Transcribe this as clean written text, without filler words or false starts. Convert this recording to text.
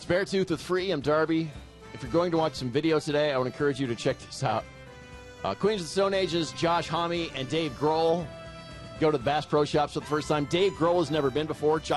Beartooth with Free. I'm Darby. If you're going to watch some videos today, I would encourage you to check this out. Queens of the Stone Age's Josh Homme and Dave Grohl go to the Bass Pro Shops for the first time. Dave Grohl has never been before.